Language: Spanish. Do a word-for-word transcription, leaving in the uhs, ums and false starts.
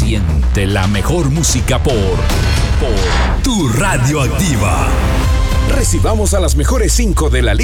Siente la mejor música por, por Tu Radioactiva. Recibamos a las mejores cinco de la lista.